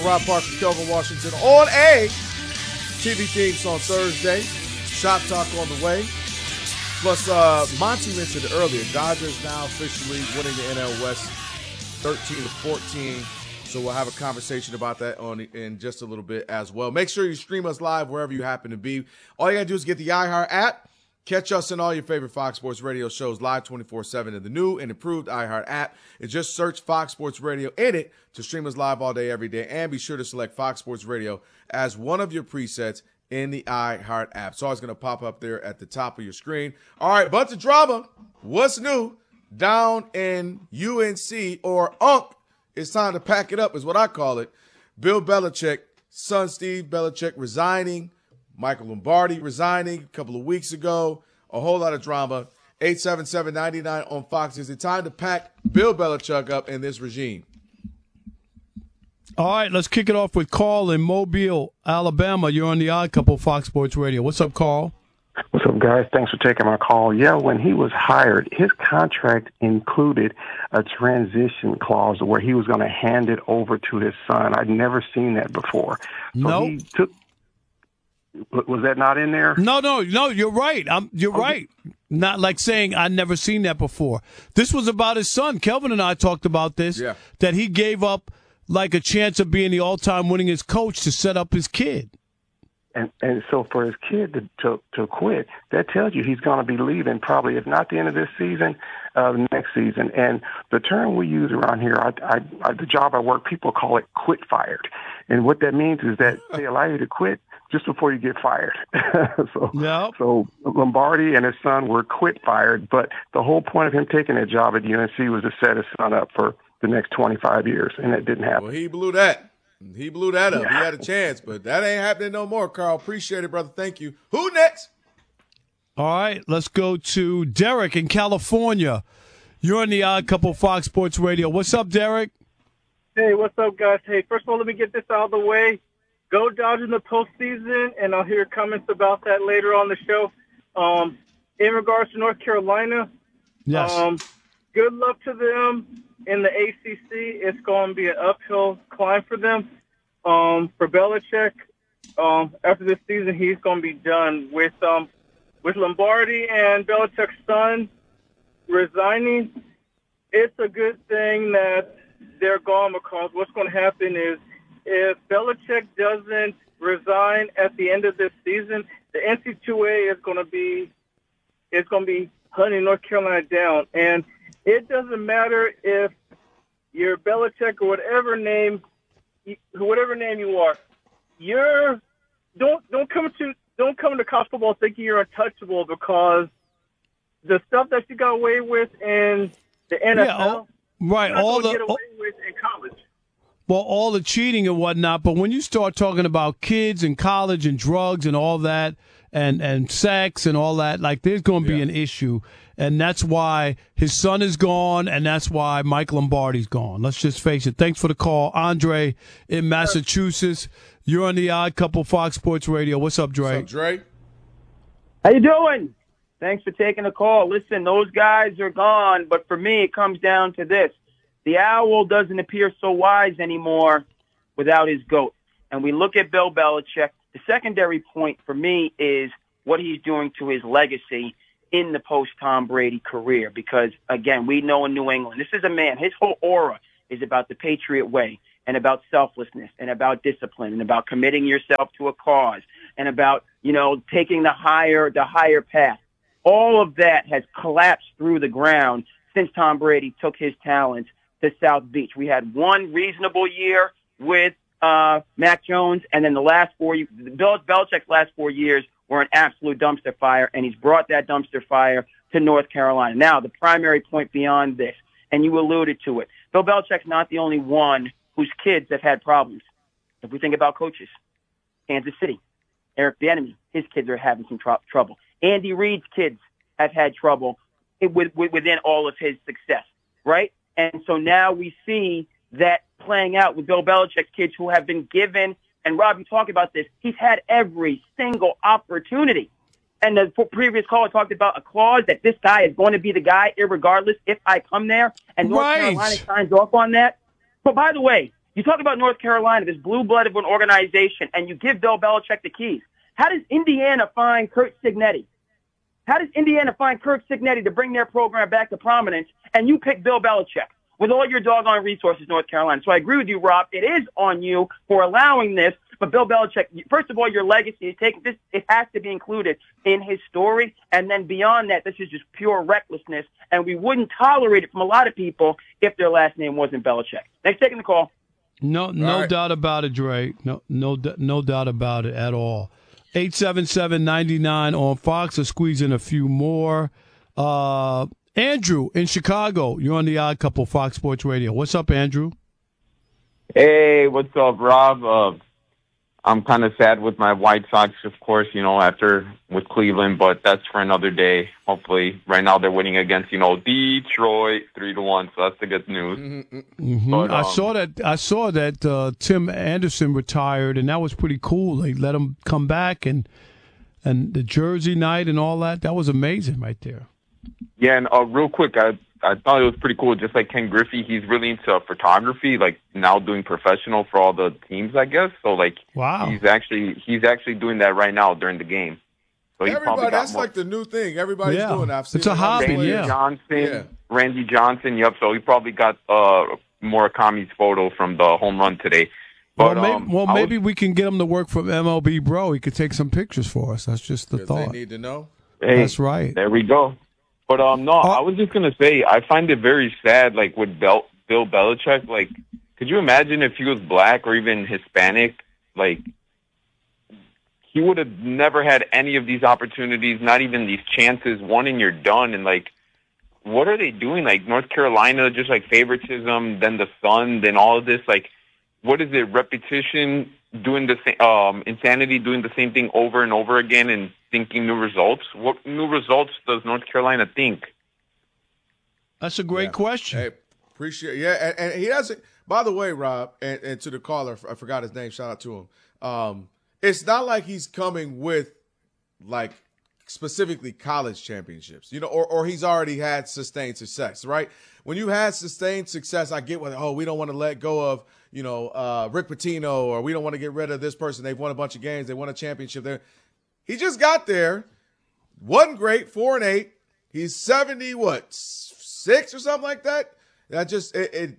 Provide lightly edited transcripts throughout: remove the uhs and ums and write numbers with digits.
Rob Parker, Kelvin Washington on a TV Thieves on Thursday. Shop Talk on the way. Plus, Monty mentioned earlier, Dodgers now officially winning the NL West 13-14. So we'll have a conversation about that in just a little bit as well. Make sure you stream us live wherever you happen to be. All you got to do is get the iHeart app. Catch us in all your favorite Fox Sports Radio shows live 24/7 in the new and improved iHeart app. And just search Fox Sports Radio in it to stream us live all day, every day. And be sure to select Fox Sports Radio as one of your presets in the iHeart app. It's always going to pop up there at the top of your screen. All right, bunch of drama. What's new down in UNC or UNC? It's time to pack it up is what I call it. Bill Belichick, son Steve Belichick resigning. Michael Lombardi resigning a couple of weeks ago. A whole lot of drama. 877-99 on Fox. Is it time to pack Bill Belichick up in this regime? All right, let's kick it off with Carl in Mobile, Alabama. You're on the Odd Couple, Fox Sports Radio. What's up, Carl? What's up, guys? Thanks for taking my call. Yeah, when he was hired, his contract included a transition clause where he was going to hand it over to his son. I'd never seen that before. So he took. Was that not in there? No, you're right. You're right. Not like saying I'd never seen that before. This was about his son. Kelvin and I talked about this, that he gave up like a chance of being the all-time winningest coach to set up his kid. And so for his kid to quit, that tells you he's going to be leaving probably, if not the end of this season, next season. And the term we use around here, the job I work, people call it quit fired. And what that means is that they allow you to quit just before you get fired. So Lombardi and his son were quit fired, but the whole point of him taking that job at UNC was to set his son up for the next 25 years, and it didn't happen. Well, he blew that. He blew that up. He had a chance, but that ain't happening no more, Carl. Appreciate it, brother. Thank you. Who next? All right, let's go to Derek in California. You're on the Odd Couple Fox Sports Radio. What's up, Derek? Hey, what's up, guys? Hey, first of all, let me get this out of the way. Go Dodgers in the postseason, and I'll hear comments about that later on the show. In regards to North Carolina, yes. Good luck to them in the ACC. It's going to be an uphill climb for them. For Belichick, after this season, he's going to be done with Lombardi and Belichick's son resigning. It's a good thing that they're gone, because what's going to happen is if Belichick doesn't resign at the end of this season, the NC2A is going to be hunting North Carolina down. And it doesn't matter if you're Belichick or whatever name you are. Don't come to college football thinking you're untouchable, because the stuff that you got away with in the NFL, right? Get away with in college. Well, all the cheating and whatnot, but when you start talking about kids and college and drugs and all that, and sex and all that, like, there's going to be an issue, and that's why his son is gone, and that's why Mike Lombardi's gone. Let's just face it. Thanks for the call, Andre in Massachusetts. You're on the Odd Couple Fox Sports Radio. What's up, Dre? What's up, Dre? How you doing? Thanks for taking the call. Listen, those guys are gone, but for me, it comes down to this. The owl doesn't appear so wise anymore without his goat. And we look at Bill Belichick. The secondary point for me is what he's doing to his legacy in the post-Tom Brady career. Because, again, we know in New England, this is a man, his whole aura is about the Patriot way and about selflessness and about discipline and about committing yourself to a cause and about, taking the higher path. All of that has collapsed through the ground since Tom Brady took his talents to South Beach. We had one reasonable year with Mac Jones, and then the last Belichick's last 4 years were an absolute dumpster fire, and he's brought that dumpster fire to North Carolina. Now, the primary point beyond this, and you alluded to it, Bill Belichick's not the only one whose kids have had problems. If we think about coaches, Kansas City, Eric Bieniemy, his kids are having some trouble. Andy Reid's kids have had trouble within all of his success, right? And so now we see that playing out with Bill Belichick's kids who have been given, and Rob, you talk about this, he's had every single opportunity. And the previous caller talked about a clause that this guy is going to be the guy irregardless if I come there, and North Carolina signs off on that. But by the way, You talk about North Carolina, this blue-blooded of an organization, and you give Bill Belichick the keys. How does Indiana find Curt Cignetti? How does Indiana find Curt Cignetti to bring their program back to prominence, and you pick Bill Belichick with all your doggone resources, North Carolina? So I agree with you, Rob. It is on you for allowing this. But Bill Belichick, first of all, your legacy, it has to be included in his story. And then beyond that, this is just pure recklessness. And we wouldn't tolerate it from a lot of people if their last name wasn't Belichick. Thanks for taking the call. No doubt about it, Dre. No doubt about it at all. 877-99 on Fox. I'll squeeze in a few more. Andrew in Chicago. You're on the Odd Couple, Fox Sports Radio. What's up, Andrew? Hey, what's up, Rob? I'm kind of sad with my White Sox, of course, after with Cleveland, but that's for another day. Hopefully, right now they're winning against, Detroit 3-1, so that's the good news. Mm-hmm. But, I saw that Tim Anderson retired, and that was pretty cool. They let him come back, and the Jersey night and all that. That was amazing right there. Yeah, and real quick, I thought it was pretty cool. Just like Ken Griffey, he's really into photography, like now doing professional for all the teams, I guess. So wow, he's actually doing that right now during the game. So that's like the new thing. Everybody's doing that. It's a hobby. Randy Johnson. Yep. So he probably got Murakami's photo from the home run today. But maybe we can get him to work for MLB Bro. He could take some pictures for us. That's just the thought. They need to know. Hey, that's right. There we go. But I was just gonna say I find it very sad, like with Bill Belichick. Like, could you imagine if he was black or even Hispanic? Like, he would have never had any of these opportunities, not even these chances. One and you're done. And like, what are they doing? Like North Carolina, just like favoritism, then the Sun, then all of this. Like, what is it? Repetition, doing the same, insanity, doing the same thing over and over again, and thinking new results. What new results does North Carolina think? That's a great question. Hey, appreciate it. Yeah, and he doesn't. By the way, Rob, and to the caller, I forgot his name. Shout out to him. It's not like he's coming with like specifically college championships, or he's already had sustained success, right? When you had sustained success, I get what, we don't want to let go of, Rick Pitino, or we don't want to get rid of this person. They've won a bunch of games. They won a championship there. He just got there. Wasn't great, 4-8. He's 6 or something like that. That just,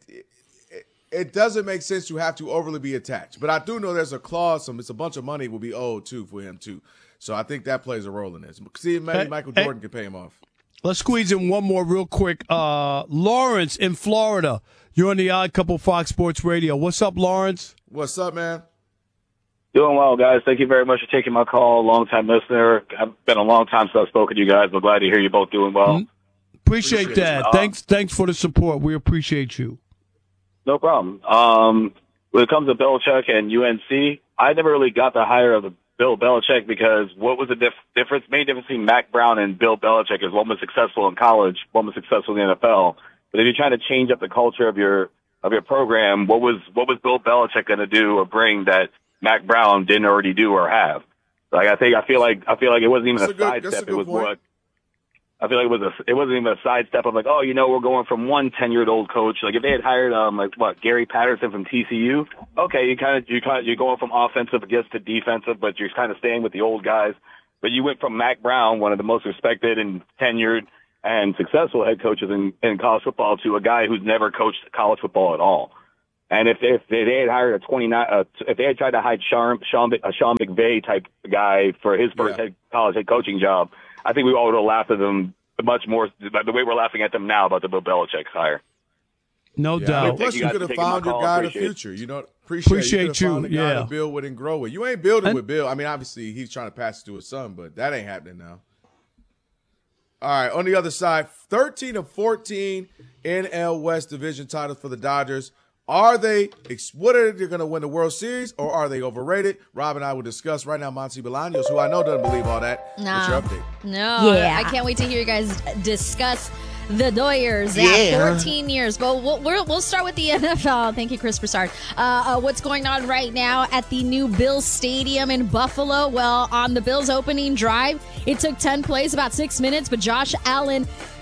it doesn't make sense to have to overly be attached. But I do know there's a clause, it's a bunch of money will be owed too for him too. So I think that plays a role in this. See, maybe Michael Jordan can pay him off. Let's squeeze in one more real quick. Lawrence in Florida. You're on the Odd Couple Fox Sports Radio. What's up, Lawrence? What's up, man? Doing well, guys. Thank you very much for taking my call. Long-time listener. I've been a long time since I've spoken to you guys, but glad to hear you both doing well. Appreciate that. Thanks for the support. We appreciate you. No problem. When it comes to Belichick and UNC, I never really got the hire of Bill Belichick because what was the difference? Main difference between Mac Brown and Bill Belichick is one was successful in college, one was successful in the NFL. But if you're trying to change up the culture of your program, what was Bill Belichick going to do or bring that Mac Brown didn't already do or have? Like I feel like it wasn't even a sidestep. It was what I feel like it wasn't even a sidestep of like, we're going from one 10-year-old coach. Like if they had hired Gary Patterson from TCU, okay, you're going from offensive to defensive, but you're kind of staying with the old guys. But you went from Mac Brown, one of the most respected and tenured and successful head coaches in college football, to a guy who's never coached college football at all. And if they had hired if they had tried to hire Sean McVay type guy for his first college head coaching job, I think we all would have laughed at them much more the way we're laughing at them now about the Bill Belichick hire. No doubt. Plus, you could have found your guy in the future. Appreciate you. Found a guy to build with and grow with. You ain't building with Bill. I mean, obviously, he's trying to pass it to his son, but that ain't happening now. All right, on the other side, 13 of 14 NL West division titles for the Dodgers. Are they going to win the World Series, or are they overrated? Rob and I will discuss right now. Monty Bolaños, who I know doesn't believe all that. What's your update? No, yeah. I can't wait to hear you guys discuss the Doyers at 14 years. But we'll start with the NFL. Thank you, Chris Broussard. What's going on right now at the new Bills Stadium in Buffalo? Well, on the Bills opening drive, it took 10 plays, about 6 minutes, but Josh Allen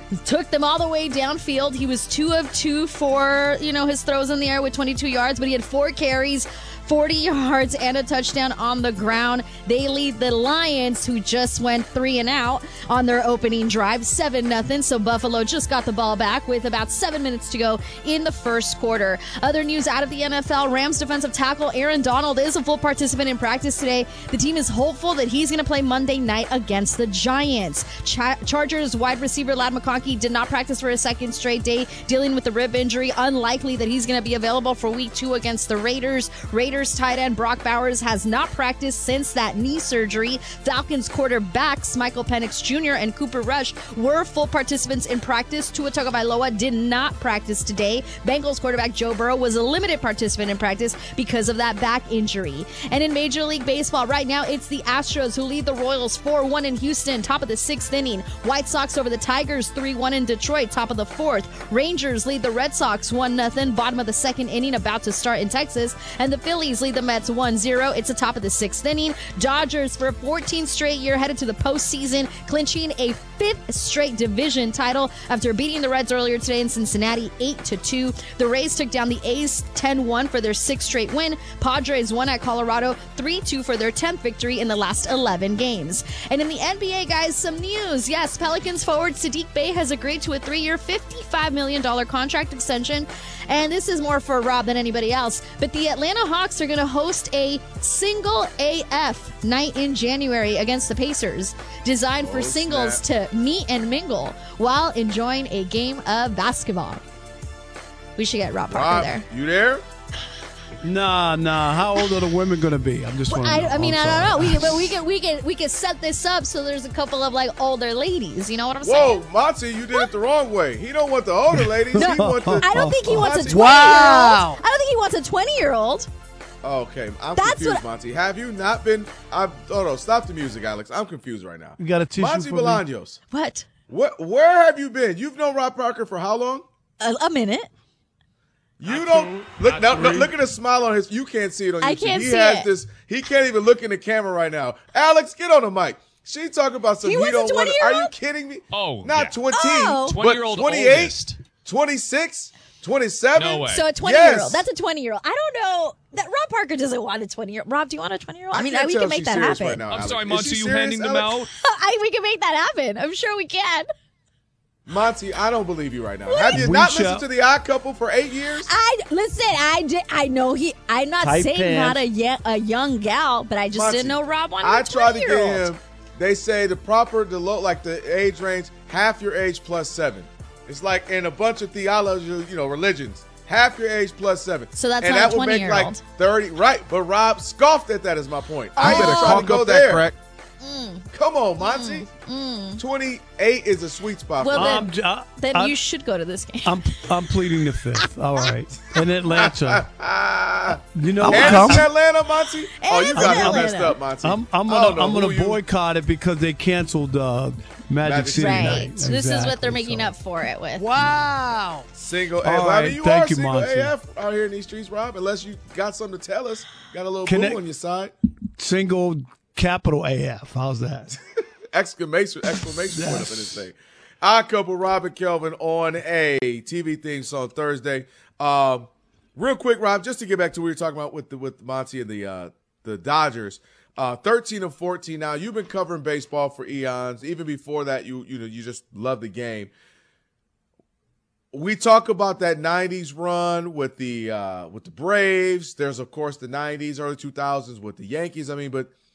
took them all the way downfield. He was 2 of 2 for, his throws in the air with 22 yards, but he had 4 carries, 40 yards, and a touchdown on the ground. They lead the Lions, who just went 3 and out on their opening drive, 7-0. So Buffalo just got the ball back with about 7 minutes to go in the first quarter. Other news out of the NFL, Rams defensive tackle Aaron Donald is a full participant in practice today. The team is hopeful that he's going to play Monday night against the Giants. Chargers wide receiver Ladd McConkey did not practice for a second straight day, dealing with the rib injury. Unlikely that he's going to be available for week 2 against the Raiders. Raiders tight end Brock Bowers has not practiced since that knee surgery. Falcons quarterbacks Michael Penix Jr. and Cooper Rush were full participants in practice. Tua Tagovailoa did not practice today. Bengals quarterback Joe Burrow was a limited participant in practice because of that back injury. And in Major League Baseball right now, it's the Astros who lead the Royals 4-1 in Houston, top of the 6th inning. White Sox over the Tigers 3-1 in Detroit, top of the 4th. Rangers lead the Red Sox 1-0, bottom of the 2nd inning, about to start in Texas. And the Phillies lead the Mets 1-0. It's the top of the 6th inning. Dodgers for a 14th straight year headed to the postseason, clinching a 5th straight division title after beating the Reds earlier today in Cincinnati 8-2. The Rays took down the A's 10-1 for their 6th straight win. Padres won at Colorado 3-2 for their 10th victory in the last 11 games. And in the NBA, guys, some news. Yes, Pelicans forward Saddiq Bey has agreed to a 3-year, $55 million contract extension. And this is more for Rob than anybody else. But the Atlanta Hawks are going to host a single AF night in January against the Pacers, designed for singles to meet and mingle while enjoying a game of basketball. We should get Rob Parker there. You there? Nah. How old are the women going to be? I'm just wondering. I don't know. We can set this up so there's a couple of older ladies. You know what I'm saying? Whoa, Monty, you did it the wrong way. He don't want the older ladies. No, he want the. I don't think he wants a 20-year-old. Wow. I don't think he wants a 20-year-old. Okay, I'm confused, Monty. Have you not been? No, stop the music, Alex. I'm confused right now. You got a tissue Monty for me? Bolaños. What? Where have you been? You've known Rob Parker for how long? A minute. You don't look now. Look at the smile on his. You can't see it on YouTube. I can't he see has it. this. He can't even look in the camera right now. Alex, get on the mic. She talking about some. He He was a don't want. 20-year-old? Are you kidding me? Oh, not yeah. 20. Oh. 20-year-old 28, oldest. 26, 27. No way. So a 20-year-old. Yes. That's a 20-year-old. I don't know. That Rob Parker doesn't want a 20-year-old. Rob, do you want a 20-year-old? I mean, can't we tell can if make she's that serious happen. right now, I'm Alex. sorry, Is Monty, she you serious, handing them Alex? out? We can make that happen. I'm sure we can. Monty, I don't believe you right now. Have you not listened to The Odd Couple for 8 years? I know I'm not Tight saying pants. not a young gal, but I just Monty, didn't know Rob wanted I a tried to 20-year-old. get him. They say the age range, half your age plus 7. It's like in a bunch of theology, religions. Half your age plus 7. So that's and not that a would make 20-year-old. like 30. Right, but Rob scoffed at that is my point. I better didn't try conk to go up that there. crack. Come on, Monty. 28 is a sweet spot for Well, me. then you should go to this game. I'm pleading the 5th. All right. In Atlanta. You know And what? it's in Atlanta, Monty? Oh, you it's got in me messed Atlanta. up, Monty. I'm I don't know gonna who you- boycott it because they canceled Magic City Right. night. This is what Exactly, they're making so. up for it with. Wow. Single All AF. I right, mean, you thank are you, single Monty. AF out here in these streets, Rob, unless you got something to tell us. Got a little Connect- boo on your side. Single capital AF. How's that? Exclamation point up in this thing. Odd Couple, Rob and Kelvin on a TV theme song Thursday. Real quick, Rob, just to get back to what we were talking about with Monty and the Dodgers. 13 of 14 now. You've been covering baseball for eons. Even before that, you just love the game. We talk about that 90s run with the Braves. There's, of course, the 90s, early 2000s with the Yankees. I mean, but